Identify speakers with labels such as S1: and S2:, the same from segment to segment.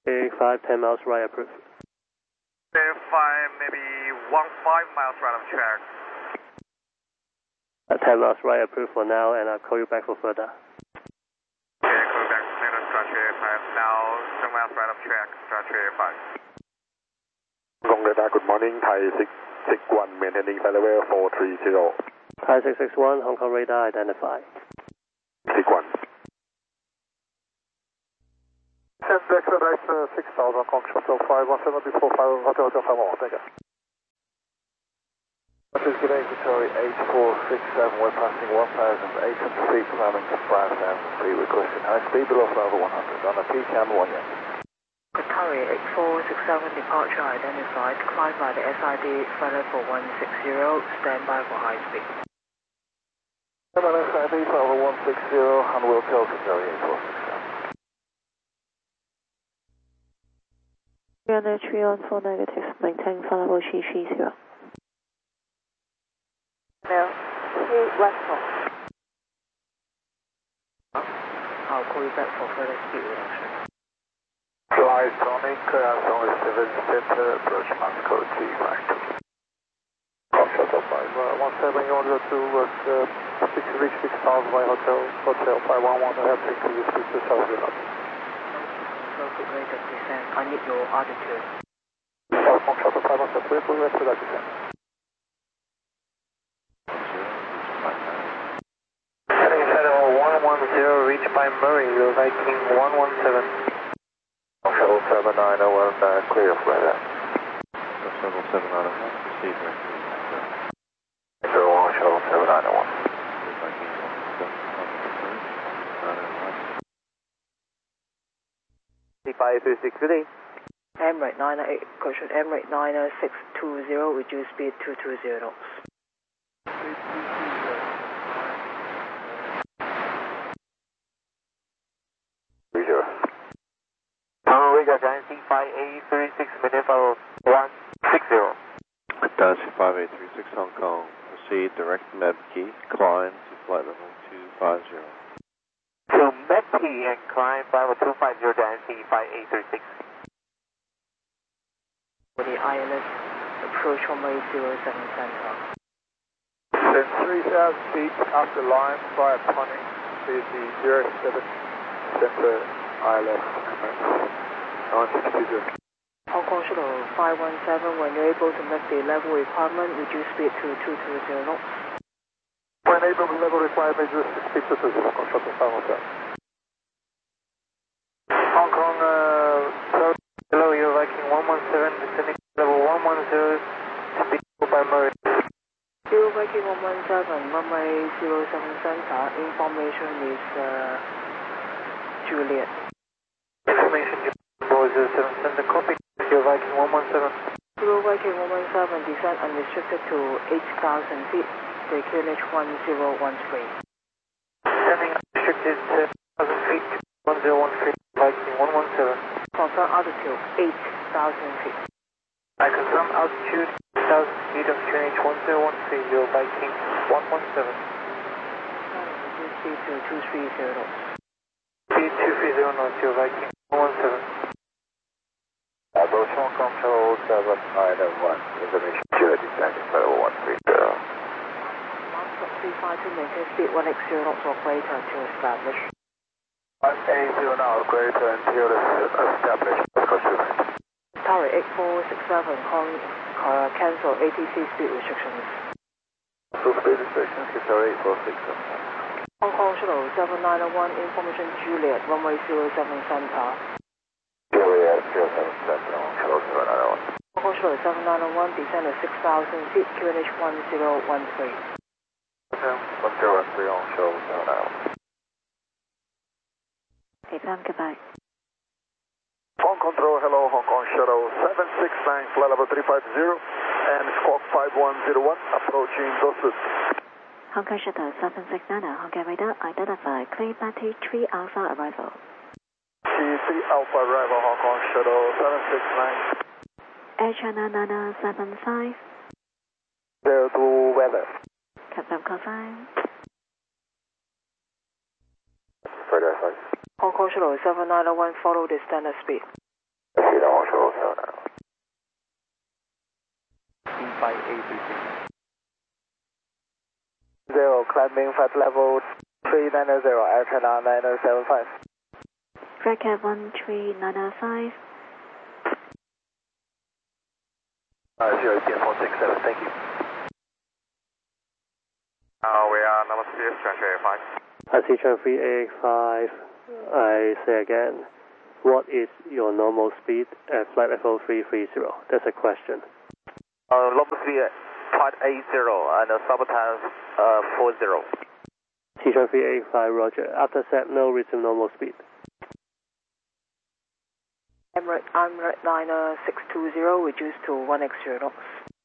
S1: 5, 10 miles right approved.
S2: Verify maybe 15 miles right of track.
S1: 10 miles right approved for now, and I'll call you back for further.
S2: Okay, call back to Structure 5. Now 10 miles right of track, Structure 5.
S3: Hong Kong radar, good morning. Thai 661, maintaining flight level 430.
S1: Thai 661, Hong Kong radar identified.
S3: 61.
S4: Send back to right 6000, Hong Kong Shuttle 517 before 5 Hotel 511, thank you. This is good Victoria 8467, we're passing 1,800 feet, climbing to 5,000 feet, requesting high speed below over 100 on a PCAM 1 yet.
S5: Victoria 8467, departure identified, climb by the SID flight level 160, stand by for high speed.
S4: SID flight level 160, and we'll tell Victoria 8467.
S5: 3 on 4 negative, maintain flight level 330. Westport. I'll call you back for further speed reduction.
S4: July Sonic, Sonic 7 Center, approach Moscow T-Factor. Shuttle 517, you want to go to 6 6000 by Hotel 511, I have to increase the speed to South Vietnam.
S5: Circuit rate of descent, I need your altitude.
S4: Hong Kong Shuttle 517, we're pulling up to that descent.
S2: Reach by Murray, you're Viking 117.
S4: Shuttle 7901, clear of radar.
S3: Shuttle 7901, proceed directly.
S4: Go on, Shuttle 7901.
S2: C536
S5: Emirates 98, caution, Emirates 90620, reduce speed 220 knots.
S2: C5836, minute follow 160.
S3: Taxi 5836 Hong Kong, proceed direct MEBKey, climb to flight level 250.
S2: To MEBKey and climb flight level 250, C5836.
S5: For the ILS, approach runway 07 center.
S4: Then 3,000 feet after line, via Conning, to the 07 center ILS. 960.
S5: Hong Kong Shuttle 517, when you're able to make the level requirement, reduce speed to 220 knots.
S4: When able to level requirement, reduce speed to 220, Hong Kong Shuttle 517.
S2: Hong Kong, hello, you're Viking 117, descending level 110, speed by Murray.
S5: You're Viking 117, runway 07 center, information is Juliet.
S2: Information 07 center, copy, you're Viking 117.
S5: You're Viking 117, descent unrestricted to 8,000 feet, the QNH 1013.
S2: Descending unrestricted to 8,000 feet, 1013, Viking 117.
S5: Confirm altitude 8,000 feet.
S2: I confirm altitude 8,000 feet of QNH 1013, you're Viking 117.
S5: Reduce speed to 230 knots.
S2: Speed 230 knots, you're Viking 117.
S4: Approach Hong Kong Shuttle 7901, information to descending level 130.
S5: 352, maintain speed 180 knots or greater to establish.
S4: 180 now, greater until established.
S5: Tower 8467, cancel ATC speed restrictions.
S4: Full speed restrictions, Victoria 8467.
S5: Hong Kong Shuttle 7901, information Juliet, runway 07 center.
S4: Juliet 07 center, Hong Kong Shuttle 7901.
S5: Hong Kong Shuttle 7901, descend at 6,000 feet, QNH 1013.
S4: 1013, Hong Kong Shuttle 7901.
S5: Confirm, goodbye.
S4: Hong Control, hello, Hong Kong Shuttle 769, flight level 350, and squawk 5101, approaching Dorsett.
S5: Hong Kong Shuttle 769, Hong Kong radar identified, clear battery 3 Alpha arrival.
S4: T3 Alpha arrival, Hong Kong Shuttle 769.
S5: Air China 9975.
S4: 02 weather.
S5: Confirm.
S4: Further advice.
S5: Hong Kong Shuttle 7901, follow the standard speed.
S2: 0, climbing flight level 390, Air Canada 975.
S6: Flight Cap 13905.
S2: 0.467, thank you.
S4: We are number 6, transfer 85.
S1: I see Trent 385. I say again, what is your normal speed at flight level 330? That's a question.
S2: Number 3, flight 80 and subtimes 40.
S1: T-Trent 385, roger. After set, no resume normal speed.
S5: Emirates Liner 620, reduced to 1x0 knots.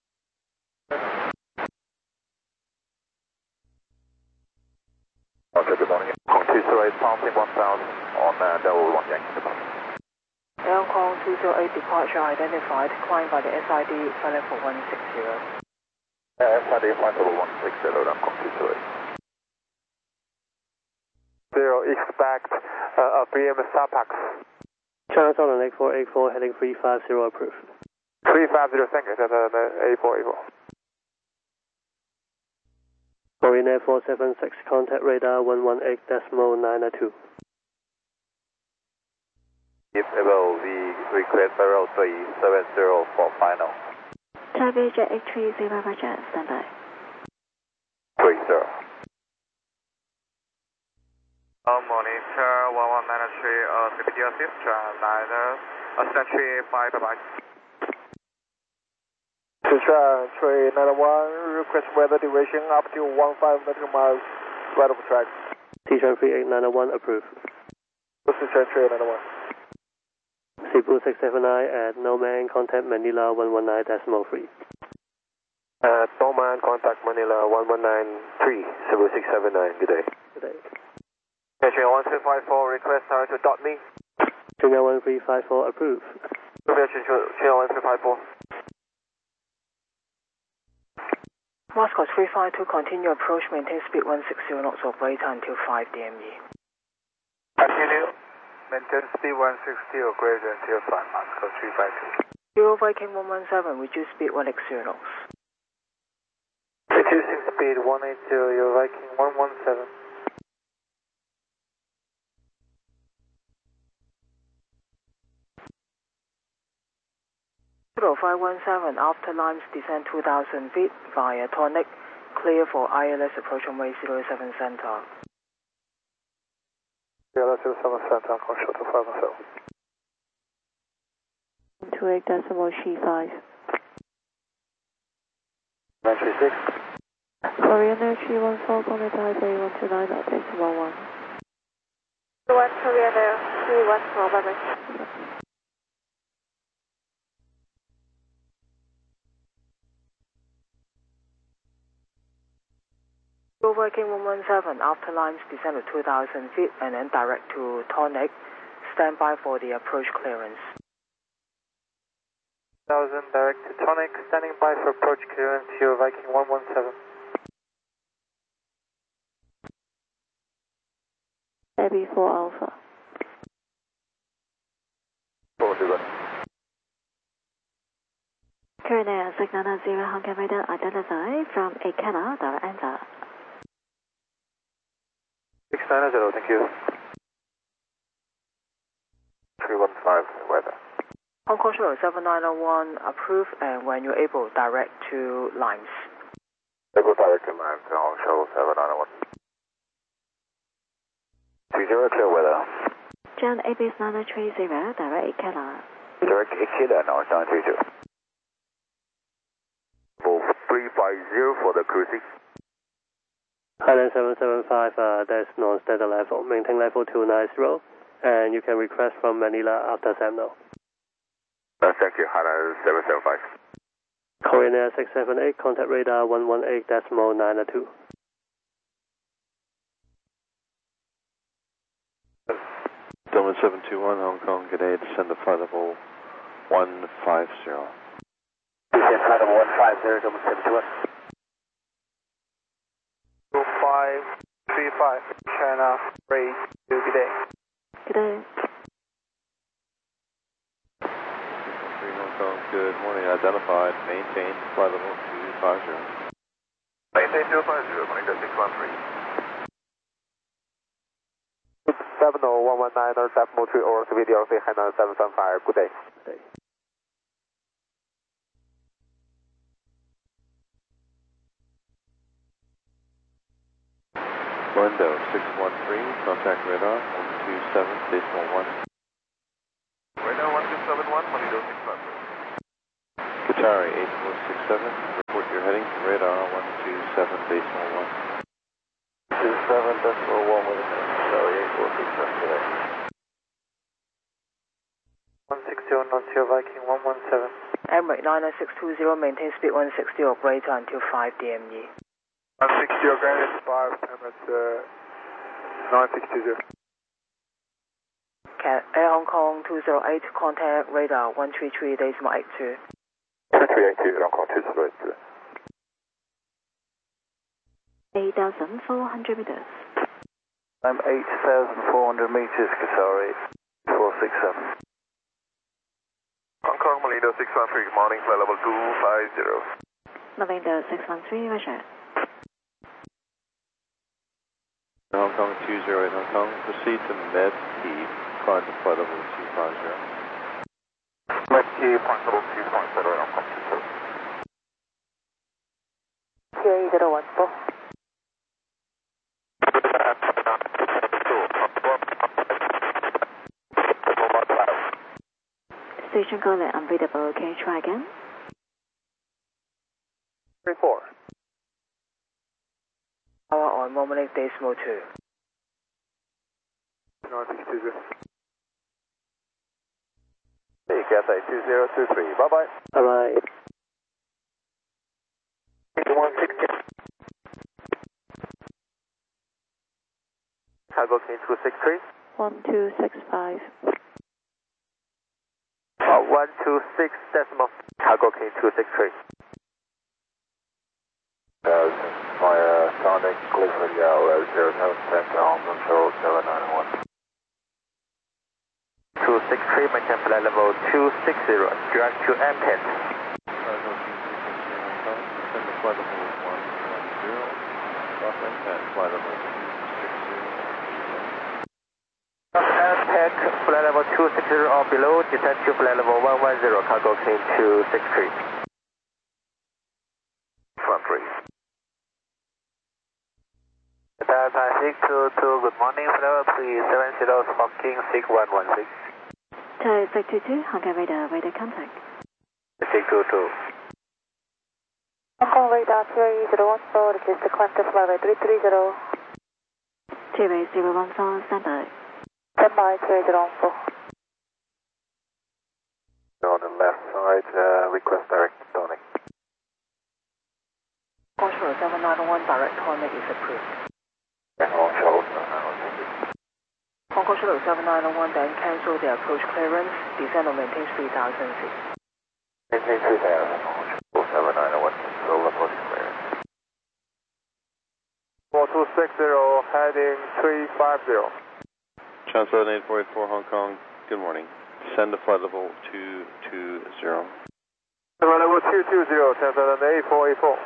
S4: Okay, good morning. Kong 208, passing 1000 on Delta 1 Yankee departure.
S5: Air Hong Kong 208 departure identified, climb by the SID flight level 160.
S4: SID flight level 160, Kong 208.
S2: 0, expect a BM Starpax.
S1: China Southern 8484, heading 350, approved.
S2: 350, thank you, that's 8484.
S1: Korean Air 476, contact radar 118.902.
S3: If able, we request barrel 370 for final.
S6: Taipei Jet 830, roger, standby.
S3: 30.
S4: Monitor 1193, CPT assist, Liner, Century 5, bye-bye.
S2: Sichuan 391, request weather duration up to 15 nautical miles, right of track.
S1: T-Trent 38901, approved.
S2: Sichuan 391.
S1: Cebu 679 at Noman, contact Manila 119.3.
S2: Noman, contact Manila 1193, Cebu 679, good day.
S1: Good day.
S2: China 1354, request to dot me.
S1: China 1354, approved.
S2: China 1354.
S5: Moscow 352, continue approach, maintain speed 160 knots, operator until 5 DME.
S4: Continue, maintain speed 160 or greater until 5, Moscow 352.
S5: Euro Viking 117, reduce speed 1x0 knots.
S2: Reducing speed 180, Euro Viking 117.
S5: 0517, after Limes descend 2000 feet via Tonic, clear for ILS approach runway 07 center.
S2: ILS 07 center, control to 517.
S6: 28.35.
S2: 936.
S6: Korean Air 314, contact Taipei 129.11.
S7: 1 Korean Air 314, bye-bye.
S5: Viking 117, after Limes descend to 2000 feet and then direct to Tonic, stand by for the approach clearance.
S2: 1000 direct to Tonic, standing by for approach clearance, Euro Viking 117.
S6: Abbey 4 Alpha.
S3: 41.
S6: Korean Air 690, Hong Kong radar identified from Akela, direct answer.
S2: 690, thank you.
S3: 315, weather.
S5: Hong Kong Shuttle 7901, approved, and when you're able, direct to Limes.
S3: Able direct command to Hong Shuttle 7901. 30, clear weather.
S6: John Abyss 930, direct Akela.
S3: Direct Akela, now 932. 350 for the cruising.
S1: Highland 775, that's non-standard level. Maintain level 290, and you can request from Manila after SAMNO.
S3: Thank you, Highland 775.
S1: Korean Air 678, contact radar 118.902.
S3: Delta 721, Hong Kong, good day, descend to flight level 150.
S2: Descend flight level 150, Delta 721. 2535, China, raise, good day.
S6: Good day.
S3: Kong, good morning, identified, maintain flight level 250.
S4: Maintain 250, Malaysia 613. 70119, Decimal 3 or VDRC, Hainan 775, good day.
S3: Window 613, contact radar 127, decimal 1.
S4: Radar 1271, Malaysia 613.
S3: Qatari 8467, report your heading to radar 127, decimal 1.
S4: 27 decimal 1 with a minute, Qatari 8467 today. 160, not your Viking 117.
S5: Emirates 90620, maintain speed 160, operator until 5 DME.
S4: 160, granted 5, Emirates 9620.
S5: Air Hong Kong 208, contact radar 133, decimal 82.
S4: 2382, Hong Kong 208.
S6: 8,400 meters.
S2: I'm 8,400 meters, Qatari 467.
S4: Hong Kong, Malindo 613, good morning, flight level 250.
S6: Malindo 613, Roger.
S3: Hong Kong 208, Hong Kong, proceed to Med Key, climb to flight level 250.
S4: Med Key, point level 250, Hong Kong 208.
S7: TA014.
S6: Station caller unreadable. Can you try again?
S4: 34.
S5: Tower on Momelink decimal 2.
S4: 9620. Hey, Cathay 2023, bye-bye.
S1: Bye-bye.
S4: 160. Cargo King 263.
S6: 1265.
S4: 126 decimal. Cargo King 263. Via Sonic Clifford Yao 0710 control 791. 263, maintain flight level 260, direct to M10.
S3: Cargo King 263, Hong Kong, descend to flight level 110, stop M10, flight level 260.
S4: M10, flight level 260 or below, descend to flight level 110, Cargo King 263. Front 3. Delta 622, good morning, flight level 370, Hawking 6116.
S6: Tower 622, Hong Kong radar, radar contact.
S4: 622.
S7: Hong Kong radar 3014, request to climb to flight 330.
S6: Tower 014, standby.
S7: Standby 3014.
S4: On the left side, request direct tonic.
S5: Hong Kong 791, direct tonic is approved.
S4: And also, thank you.
S5: Hong Kong 791, then cancel the approach clearance, descend or maintain 3000 feet.
S4: Maintain 3000, 791, so approach clearance. 4260, heading 350.
S3: Translate 8484, Hong Kong, good morning. Descend to flight level 220.
S4: Flight level 220, translate 8484.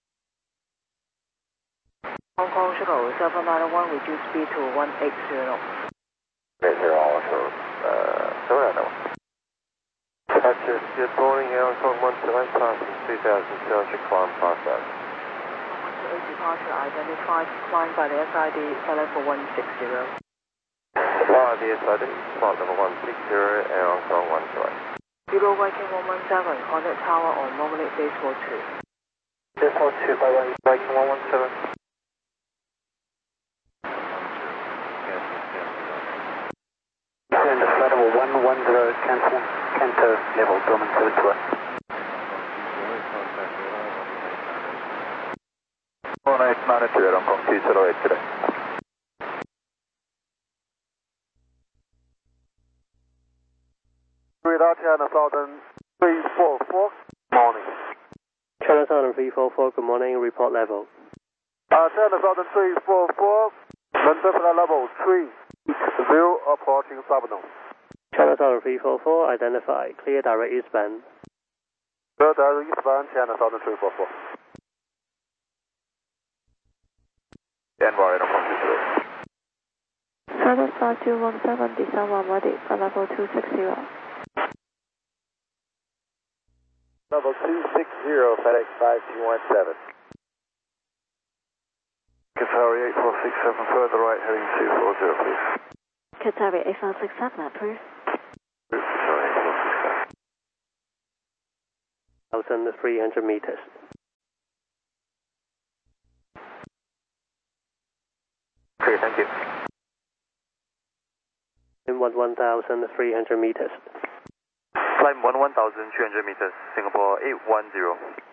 S5: Hong Kong 791, reduce speed to 180.
S4: 80, also, 791. Texas, good morning, Hong Kong 128, passing 2000, climb process.
S5: 128 departure identified, climbed by the SID, flight level 160.
S4: Fly the SID, flight level 160, Air Hong Kong 128.
S5: Kilo Viking 117, contact tower on Momelink decimal 2.
S4: Decimal 2, bye-bye, Viking 117. Descend to flight level 110, cancel level Dorman 721. 4892, Hong Kong 208 today. Radar China Southern 344, morning.
S1: China Southern 344, good morning, report level.
S4: China Southern 344, London flight level 3, view approaching Sabno.
S1: China Southern 344, identified, clear direct eastbound.
S4: Delta eastbound, China Southern 344. Stand by, no problem.
S6: Service 5217, descend 1 ready for level 260.
S4: Level 260, FedEx 5217. Qatari 8467, further right, heading 240, please.
S6: Qatari 8467, approve.
S4: Qatari 8467.
S1: 1,300 meters.
S4: Okay, thank you.
S1: In 1,300 meters.
S2: Climb 1,300 meters, Singapore 810.